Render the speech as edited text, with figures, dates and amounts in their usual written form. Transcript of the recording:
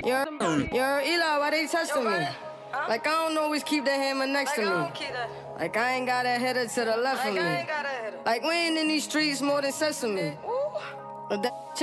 You're Eli, why they testing me? Like I don't always keep that hammer next to me. Like I ain't got a header to the left of me. Like we ain't in these streets more than sesame. But that